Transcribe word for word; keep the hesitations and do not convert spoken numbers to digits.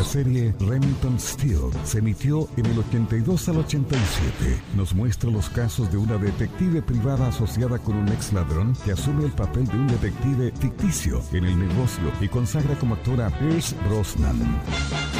serie Remington Steele se emitió en el ochenta y dos al ochenta y siete. Nos muestra los casos de una detective privada asociada con un ex ladrón que asume el papel de un detective ficticio en el negocio y consagra como actor a Pierce Brosnan.